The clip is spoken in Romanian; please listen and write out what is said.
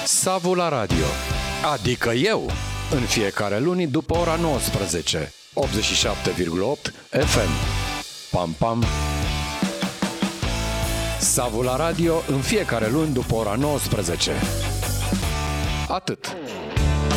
Savul la radio, adică eu, în fiecare luni după ora 19, 87,8 FM. Pam, pam! Savul la radio în fiecare luni după ora 19. Atât.